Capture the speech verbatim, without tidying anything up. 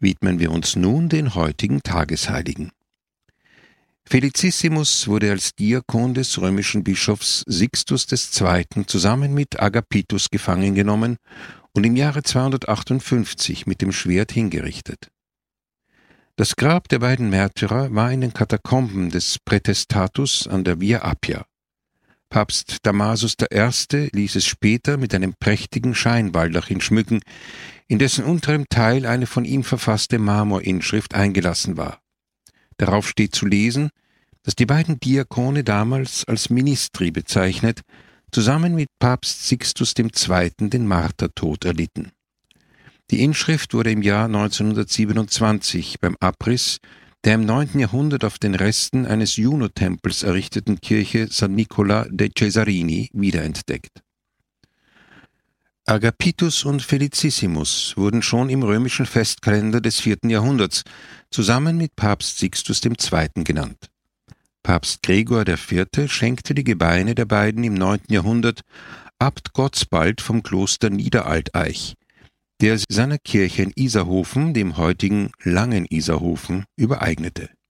widmen wir uns nun den heutigen Tagesheiligen. Felicissimus wurde als Diakon des römischen Bischofs Sixtus der Zweite. Zusammen mit Agapitus gefangen genommen und im Jahre zweihundertachtundfünfzig mit dem Schwert hingerichtet. Das Grab der beiden Märtyrer war in den Katakomben des Praetestatus an der Via Appia. Papst Damasus der Erste ließ es später mit einem prächtigen Scheinbaldachin schmücken, in dessen unterem Teil eine von ihm verfasste Marmorinschrift eingelassen war. Darauf steht zu lesen, dass die beiden Diakone damals als Ministri bezeichnet, zusammen mit Papst Sixtus der Zweite. Den Martertod erlitten. Die Inschrift wurde im Jahr neunzehnhundertsiebenundzwanzig beim Abriss der im neunten Jahrhundert auf den Resten eines Juno-Tempels errichteten Kirche San Nicola de Cesarini wiederentdeckt. Agapitus und Felicissimus wurden schon im römischen Festkalender des vierten Jahrhunderts zusammen mit Papst Sixtus der Zweite. Genannt. Papst Gregor der Vierte. Schenkte die Gebeine der beiden im neunten Jahrhundert Abt Gottsbald vom Kloster Niederalteich, der seiner Kirche in Iserhofen, dem heutigen Langen-Iserhofen, übereignete.